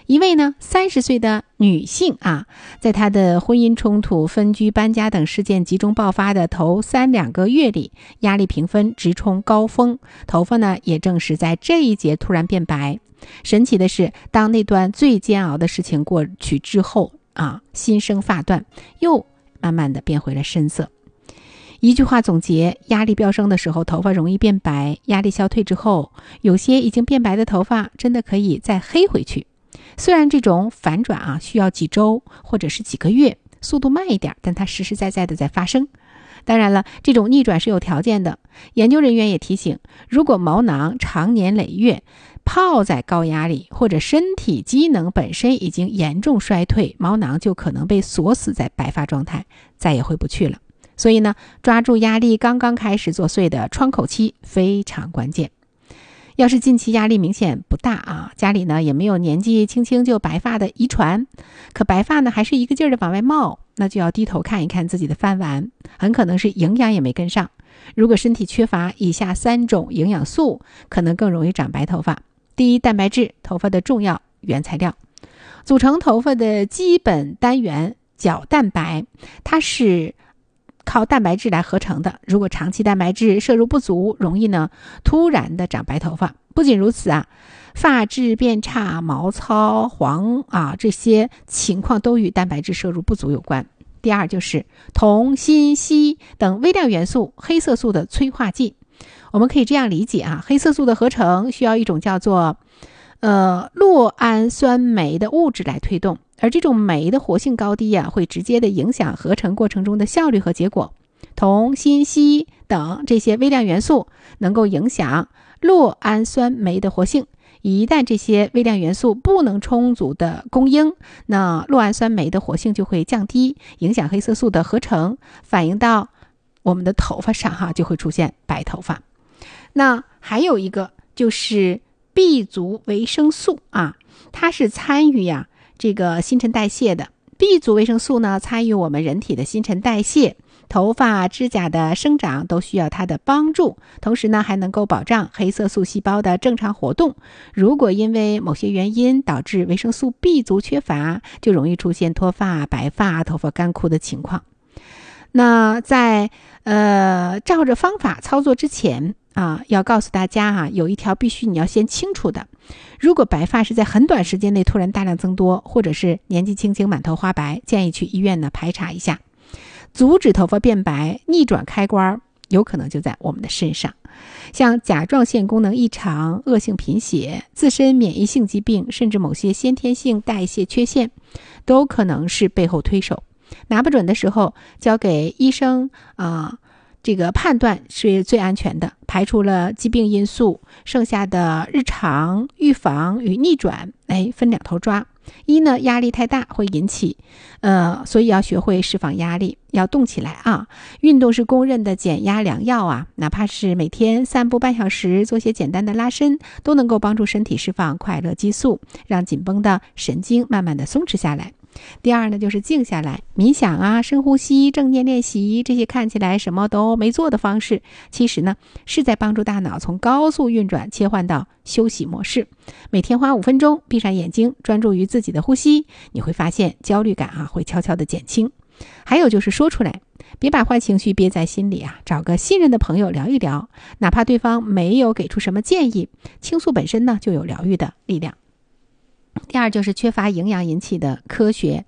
一位呢30岁的女性啊，在她的婚姻冲突、分居、搬家等事件集中爆发的头2个月里，压力评分直冲高峰，头发呢也正是在这一节突然变白。神奇的是，当那段最煎熬的事情过去之后啊，新生发段又慢慢的变回了深色。一句话总结，压力飙升的时候头发容易变白，压力消退之后，有些已经变白的头发真的可以再黑回去。虽然这种反转啊需要几周或者是几个月，速度慢一点，但它实实在在的在发生。当然了，这种逆转是有条件的。研究人员也提醒，如果毛囊长年累月泡在高压里，或者身体机能本身已经严重衰退，毛囊就可能被锁死在白发状态，再也回不去了。所以呢，抓住压力刚刚开始作祟的窗口期非常关键。要是近期压力明显不大啊，家里呢也没有年纪轻轻就白发的遗传，可白发呢还是一个劲儿的往外冒，那就要低头看一看自己的饭碗，很可能是营养也没跟上。如果身体缺乏以下3种营养素，可能更容易长白头发。第一，蛋白质，头发的重要原材料，组成头发的基本单元角蛋白，它是靠蛋白质来合成的。如果长期蛋白质摄入不足，容易呢突然的长白头发。不仅如此啊，发质变差、毛糙、黄啊，这些情况都与蛋白质摄入不足有关。第二就是铜、锌、硒等微量元素、黑色素的催化剂。我们可以这样理解啊，黑色素的合成需要一种叫做酪氨酸酶的物质来推动，而这种酶的活性高低啊，会直接的影响合成过程中的效率和结果。铜、锌、硒等这些微量元素能够影响酪氨酸酶的活性，一旦这些微量元素不能充足的供应，那酪氨酸酶的活性就会降低，影响黑色素的合成，反映到我们的头发上就会出现白头发。那还有一个就是B 族维生素啊，它是参与这个新陈代谢的。B 族维生素呢，参与我们人体的新陈代谢，头发、指甲的生长都需要它的帮助，同时呢，还能够保障黑色素细胞的正常活动。如果因为某些原因导致维生素 B 族缺乏，就容易出现脱发、白发、头发干枯的情况。那在照着方法操作之前要告诉大家有一条必须你要先清楚的。如果白发是在很短时间内突然大量增多，或者是年纪轻轻满头花白，建议去医院呢排查一下。阻止头发变白，逆转开关有可能就在我们的身上。像甲状腺功能异常、恶性贫血、自身免疫性疾病，甚至某些先天性代谢缺陷，都可能是背后推手。拿不准的时候，交给医生这个判断是最安全的。排除了疾病因素，剩下的日常预防与逆转分两头抓。一呢，压力太大会引起所以要学会释放压力，要动起来运动是公认的减压良药哪怕是每天散步半小时，做些简单的拉伸，都能够帮助身体释放快乐激素，让紧绷的神经慢慢的松弛下来。第二呢，就是静下来，冥想深呼吸、正念练习，这些看起来什么都没做的方式，其实呢是在帮助大脑从高速运转切换到休息模式。每天花5分钟，闭上眼睛，专注于自己的呼吸，你会发现焦虑感会悄悄的减轻。还有就是说出来，别把坏情绪憋在心里找个信任的朋友聊一聊，哪怕对方没有给出什么建议，倾诉本身呢就有疗愈的力量。第二就是缺乏营养引起的科学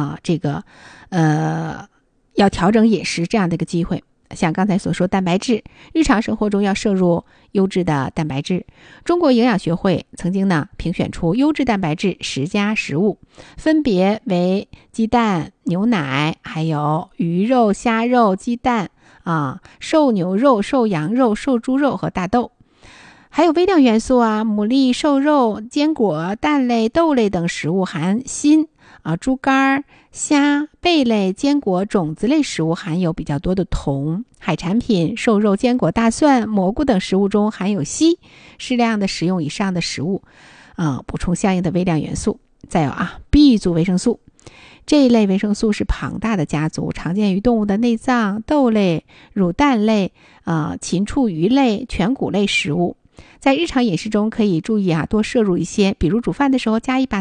要调整饮食这样的一个机会。像刚才所说蛋白质，日常生活中要摄入优质的蛋白质。中国营养学会曾经呢评选出优质蛋白质10家食物，分别为鸡蛋、牛奶，还有鱼肉、虾肉、鸡蛋瘦牛肉、瘦羊肉、瘦猪肉和大豆。还有微量元素牡蛎、瘦肉、坚果、蛋类、豆类等食物含锌猪肝、虾、贝类、坚果、种子类食物含有比较多的铜，海产品、瘦肉、坚果、大蒜、蘑菇等食物中含有硒，适量的食用以上的食物补充相应的微量元素。再有B 族维生素，这一类维生素是庞大的家族，常见于动物的内脏、豆类、乳蛋类、禽畜鱼类、全谷类食物。在日常饮食中可以注意多摄入一些，比如煮饭的时候加一把